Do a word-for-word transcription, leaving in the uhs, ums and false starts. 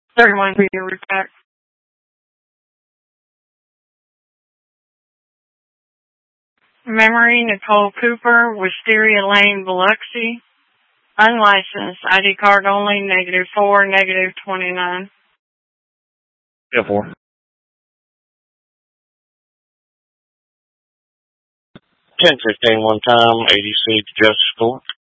thirty-one Peter Respect. Memory Nicole Cooper, Wisteria Lane, Biloxi. Unlicensed, I D card only, negative four, negative twenty-nine. Yeah, four. ten fifteen one time, eighty-six Justice Court.